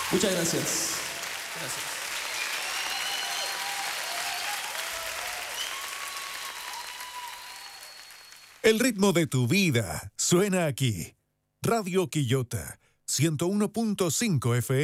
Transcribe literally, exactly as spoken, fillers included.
Muchas gracias. Gracias. El ritmo de tu vida suena aquí. Radio Quillota, ciento uno punto cinco F M.